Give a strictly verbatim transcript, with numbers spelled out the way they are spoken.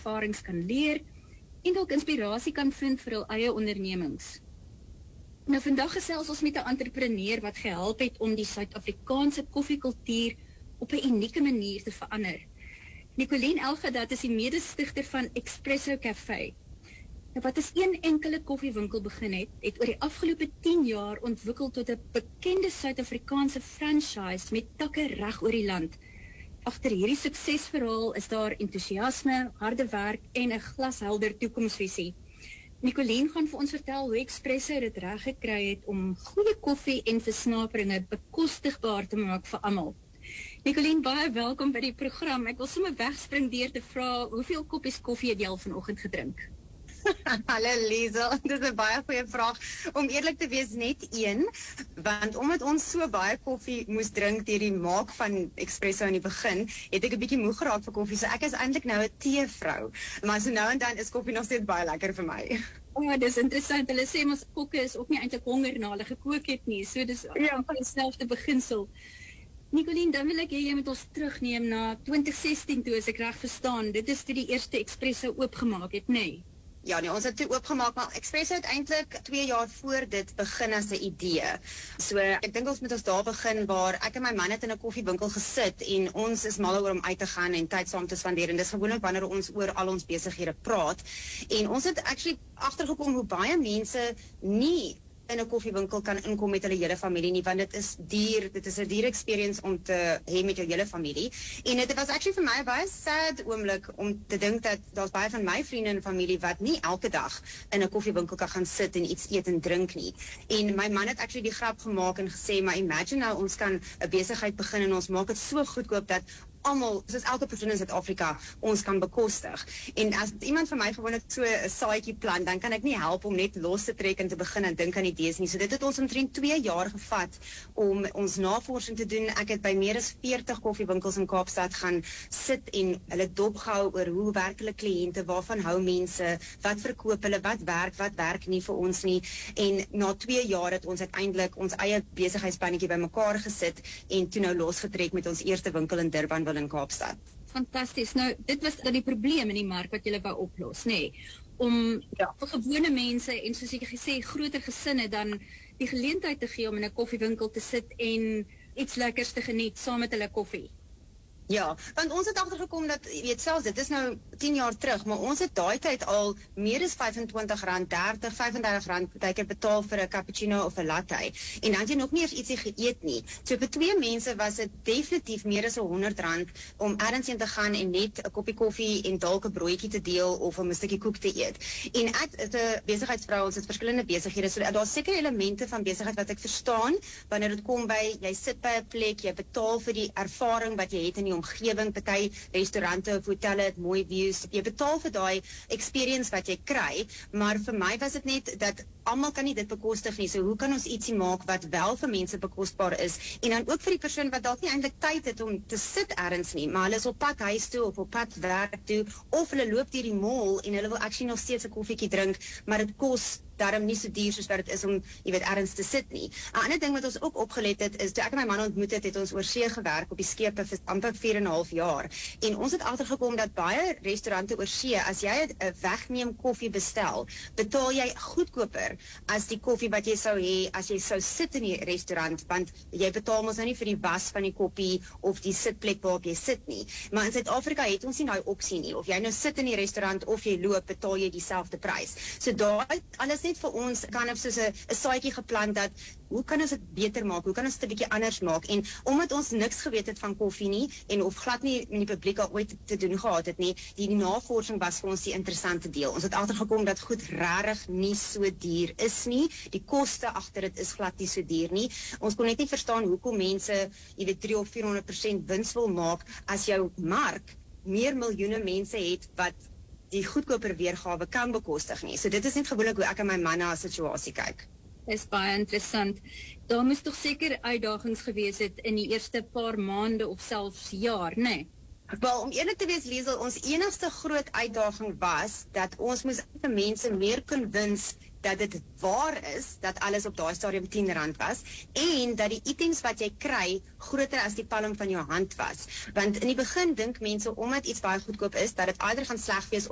ervarings kan leer en dalk inspirasie kan vind vir hul eie ondernemings. Nou vandag gesels ons met 'n entrepreneur wat gehelp het om die Suid-Afrikaanse koffiekultuur op 'n unieke manier te verander. Nicoline Elgadat is die mede-stigter van Espresso Café. Nou, wat as een enkele koffiewinkel begin het, het oor die afgelope tien jaar ontwikkel tot 'n bekende Suid-Afrikaanse franchise met takke reg oor die land. Agter hierdie suksesverhaal is daar entoesiasme, harde werk en 'n glashelder toekomsvisie. Nicoline gaan vir ons vertel hoe Espresso dit reg gekry het om goeie koffie en versnaperinge bekostigbaar te maak vir almal. Nicoline, baie welkom by die program. Ek wil sommer wegspring deur te vra, hoeveel koppies koffie het jy al vanoggend gedrink? Hallo Liesel, dit is 'n baie goeie vraag. Om eerlik te wees, net een, want omdat ons so baie koffie moes drink deur die maak van Espresso in die begin, het ek 'n bietjie moeg geraak vir koffie, so ek is eintlik nou 'n teevrou. Maar so nou en dan is koffie nog steeds baie lekker vir my. Oh, dis interessant. Hulle sê ons kokke is ook nie eintlik honger na hulle gekook het nie. So dis ja. van dieselfde beginsel. Nicoline, dan wil ek hê jy met ons terugneem na twintig sestien toe, as ek reg verstaan. Dit is toe die eerste Espresso oopgemaak het, nê? Nee? Ja, nee, ons het toe oopgemaak, maar Espresso het eintlik twee jaar voor dit begin as 'n idee. So, ek dink ons moet ons daar begin waar ek en my man het in 'n koffiewinkel gesit en ons is mal oor om uit te gaan en tyd saam te spandeer en dis gewoonlik wanneer ons oor al ons besighede praat. En ons het actually agtergekom hoe baie mense nie in 'n koffiewinkel kan inkom met hulle hele familie nie, want dit is duur, dit is 'n duur experience om te hê met jou hele familie. En dit was actually vir my 'n baie sad oomblik om te dink dat daar's baie van my vriende en familie wat nie elke dag in 'n koffiewinkel kan gaan sit en iets eet en drink nie. En my man het actually die grap gemaak en gesê, maar imagine nou ons kan 'n besigheid begin en ons maak dit so goedkoop dat almal, soos elke persoon in Suid-Afrika, ons kan bekostig. En as iemand vir my gewoonlik so 'n saadjie plant, dan kan ek nie help om net los te trek en te begin en dink aan idees nie. So dit het ons omtrent twee jaar gevat om ons navorsing te doen. Ek het by meer as veertig koffiewinkels in Kaapstad gaan sit en hulle dopgehou oor hoe werk hulle kliënte, waarvan hou mense, wat verkoop hulle, wat werk, wat werk nie vir ons nie. En na twee jaar het ons uiteindelik ons eie besigheidsplannetjie bymekaar gesit en toe nou losgetrek met ons eerste winkel in Durban in Kaapstad. Fantasties. Nou, dit was dan die probleem in die mark wat julle wou oplos, nê? Nee, om ja. vir gewone mense en soos ek gesê, groter gesinne dan die geleentheid te gee om in 'n koffiewinkel te sit en iets lekkers te geniet saam met hulle koffie. Ja, want ons het agtergekom dat, jy weet selfs, dit is nou tien jaar terug, maar ons het daai tyd al meer as vyf-en-twintig rand, dertig, vyf en dertig rand partykeer betaal vir 'n cappuccino of 'n latte. En dan het jy nog nie eens ietsie geëet nie. So vir twee mense was dit definitief meer as honderd rand om ergens heen te gaan en net 'n koppie koffie en dalk 'n broodjie te deel of 'n stukkie koek te eet. En ek is 'n besigheidsvrou, ons het verskillende besighede, so daar's seker elemente van besigheid wat ek verstaan wanneer dit kom by jy sit by 'n plek, jy betaal vir die ervaring wat jy het in die omgewing, party restaurante of hotelle het mooi views, jy betaal vir daai experience wat jy kry, maar vir my was dit net dat almal kan nie dit bekostig nie, so hoe kan ons ietsie maak wat wel vir mense bekosbaar is, en dan ook vir die persoon wat dalk nie eintlik tyd het om te sit ergens nie, maar hulle is op pad huis toe of op pad werk toe, of hulle loop deur die mall en hulle wil actually nog steeds 'n koffietjie drink, maar dit kos daarom nie so duur soos wat dit is om, jy weet, ergens te sit nie. 'n Ander ding wat ons ook opgelet het, is toe ek en my man ontmoet het, het ons oor see gewerk op die skepe vir amper vier en 'n half jaar. En ons het agtergekom dat baie restaurante oor see, as jy 'n wegneem koffie bestel, betaal jy goedkoper as die koffie wat jy sou hê as jy sou sit in die restaurant, want jy betaal mos nou nie vir die was van die koppie of die sitplek waarop jy sit nie. Maar in Suid-Afrika het ons nie daai opsie nie. Of jy nou sit in die restaurant of jy loop, betaal jy dieselfde prys. So daai alles net vir ons kan of soos 'n 'n saadjie geplant dat hoe kan ons dit beter maak? Hoe kan ons dit 'n bietjie anders maak? En omdat ons niks geweet het van koffie nie en of glad nie met die publiek al ooit te doen gehad het nie, die, die navorsing was vir ons die interessante deel. Ons het agtergekom dat goed regtig nie so duur is nie. Die koste agter dit is glad nie so duur nie. Ons kon net nie verstaan hoekom mense, jy weet, drie of vierhonderd persent wins wil maak as jou mark meer miljoene mense het wat die goedkoper weergawe kan bekostig nie. So dit is net gewoonlik hoe ek en my man na 'n situasie kyk. Is baie interessant. Daar moes toch seker uitdagings gewees het in die eerste paar maande of selfs jaar, nee? Wel, om eerlik te wees, Liesel, ons enigste groot uitdaging was dat ons moes vir mense meer convince dat dit waar is, dat alles op daai stadium tien rand was, en dat die items wat jy kry, groter as die palm van jou hand was. Want in die begin dink mense, omdat iets baie goedkoop is, dat dit either gaan sleg wees